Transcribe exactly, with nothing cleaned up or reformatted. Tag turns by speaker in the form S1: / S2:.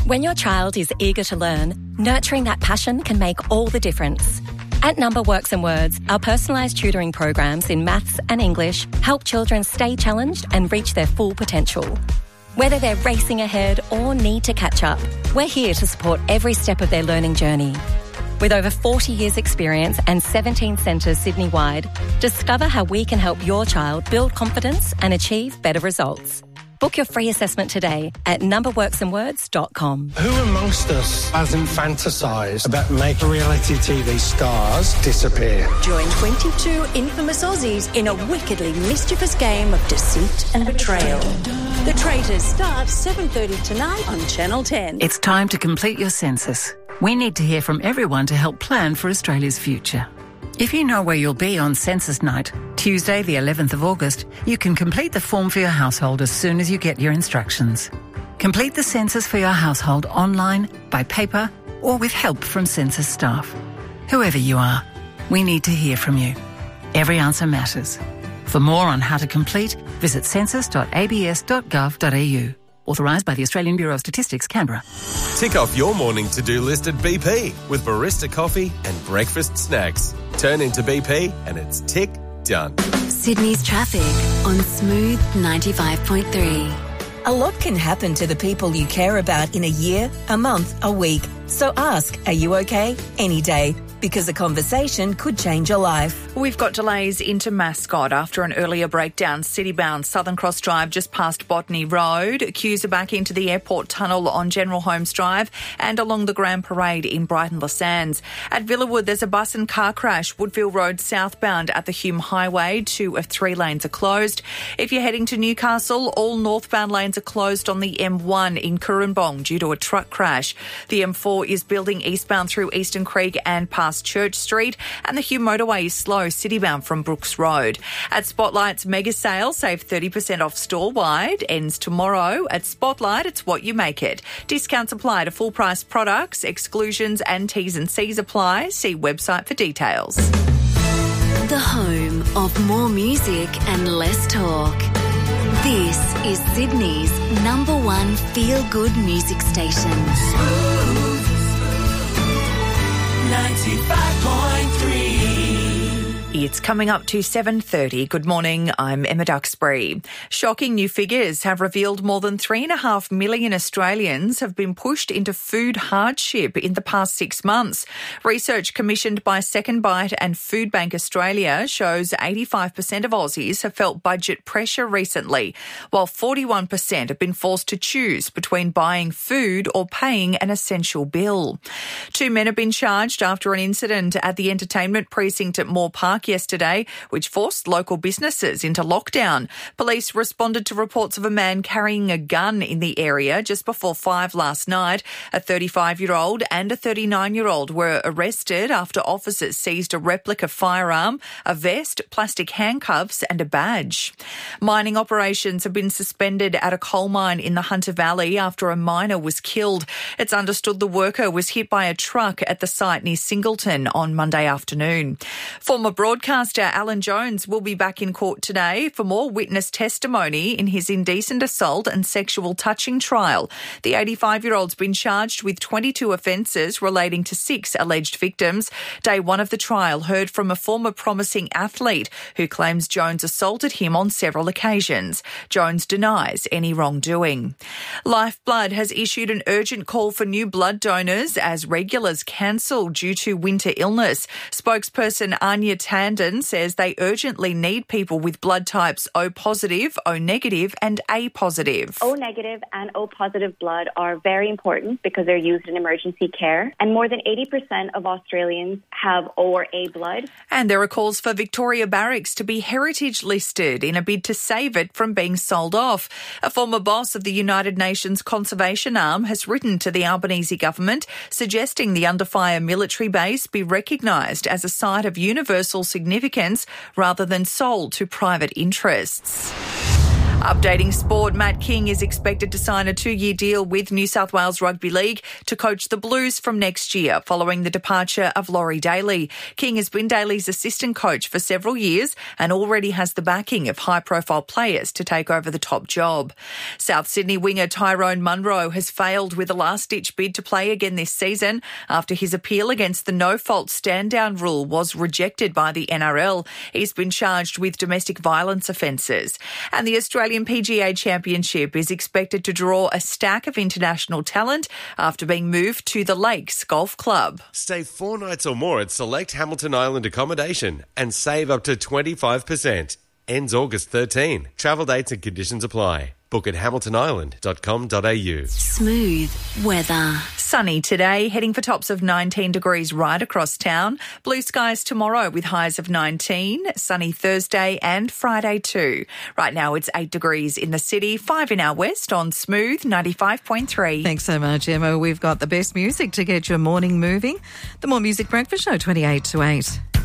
S1: When your child is eager to learn, nurturing that passion can make all the difference. At Number Works and Words, our personalised tutoring programs in maths and English help children stay challenged and reach their full potential. Whether they're racing ahead or need to catch up, we're here to support every step of their learning journey. With over forty years experience and seventeen centres Sydney-wide, discover how we can help your child build confidence and achieve better results. Book your free assessment today at number works and words dot com.
S2: Who amongst us hasn't fantasised about making reality T V stars disappear?
S3: Join twenty-two infamous Aussies in a wickedly mischievous game of deceit and betrayal. The Traitors starts seven thirty tonight on Channel ten.
S4: It's time to complete your census. We need to hear from everyone to help plan for Australia's future. If you know where you'll be on census night, Tuesday the eleventh of August, you can complete the form for your household as soon as you get your instructions. Complete the census for your household online, by paper, or with help from census staff. Whoever you are, we need to hear from you. Every answer matters. For more on how to complete, visit census dot a b s dot gov dot a u. Authorised by the Australian Bureau of Statistics, Canberra.
S5: Tick off your morning to-do list at B P with barista coffee and breakfast snacks. Turn into B P and it's tick done.
S6: Sydney's traffic on Smooth ninety-five point three.
S3: A lot can happen to the people you care about in a year, a month, a week. So ask, are you okay? Any day. Because a conversation could change your life.
S7: We've got delays into Mascot after an earlier breakdown. City-bound Southern Cross Drive just past Botany Road. Queues are back into the airport tunnel on General Holmes Drive and along the Grand Parade in Brighton Le Sands. At Villawood, there's a bus and car crash. Woodville Road southbound at the Hume Highway. Two of three lanes are closed. If you're heading to Newcastle, all northbound lanes are closed on the M one in Currumbong due to a truck crash. The M four is building eastbound through Eastern Creek and past Church Street, and the Hume motorway is slow citybound from Brooks Road. At Spotlight's mega sale, save thirty percent off store-wide, ends tomorrow. At Spotlight, it's what you make it. Discounts apply to full-price products, exclusions and T's and C's apply. See website for details.
S6: The home of more music and less talk. This is Sydney's number one feel-good music station.
S7: ninety-five point three. It's coming up to seven thirty. Good morning, I'm Emma Duxbury. Shocking new figures have revealed more than three and a half million Australians have been pushed into food hardship in the past six months. Research commissioned by Second Bite and Food Bank Australia shows eighty-five percent of Aussies have felt budget pressure recently, while forty-one percent have been forced to choose between buying food or paying an essential bill. Two men have been charged after an incident at the entertainment precinct at Moore Park yesterday, which forced local businesses into lockdown. Police responded to reports of a man carrying a gun in the area just before five last night. A thirty-five-year-old and a thirty-nine-year-old were arrested after officers seized a replica firearm, a vest, plastic handcuffs and a badge. Mining operations have been suspended at a coal mine in the Hunter Valley after a miner was killed. It's understood the worker was hit by a truck at the site near Singleton on Monday afternoon. Former broadcaster Alan Jones will be back in court today for more witness testimony in his indecent assault and sexual touching trial. The eighty-five-year-old's been charged with twenty-two offences relating to six alleged victims. Day one of the trial heard from a former promising athlete who claims Jones assaulted him on several occasions. Jones denies any wrongdoing. Lifeblood has issued an urgent call for new blood donors as regulars cancel due to winter illness. Spokesperson Anya Tandon says they urgently need people with blood types O positive, O negative and A positive.
S8: O negative and O positive blood are very important because they're used in emergency care, and more than eighty percent of Australians have O or A blood.
S7: And there are calls for Victoria Barracks to be heritage listed in a bid to save it from being sold off. A former boss of the United Nations conservation arm has written to the Albanese government suggesting the Under Fire military base be recognised as a site of universal significance rather than sold to private interests. Updating sport, Matt King is expected to sign a two-year deal with New South Wales Rugby League to coach the Blues from next year, following the departure of Laurie Daly. King has been Daly's assistant coach for several years and already has the backing of high-profile players to take over the top job. South Sydney winger Tyrone Munro has failed with a last-ditch bid to play again this season after his appeal against the no-fault stand-down rule was rejected by the N R L. He's been charged with domestic violence offences. And the Australian P G A Championship is expected to draw a stack of international talent after being moved to the Lakes Golf Club.
S5: Stay four nights or more at select Hamilton Island accommodation and save up to twenty-five percent. Ends August thirteenth. Travel dates and conditions apply. Book at hamilton island dot com dot a u.
S6: Smooth weather.
S7: Sunny today, heading for tops of nineteen degrees right across town. Blue skies tomorrow with highs of nineteen. Sunny Thursday and Friday too. Right now it's eight degrees in the city, five in our west on Smooth ninety-five point three.
S9: Thanks so much, Emma. We've got the best music to get your morning moving. The More Music Breakfast Show, twenty-eight to eight.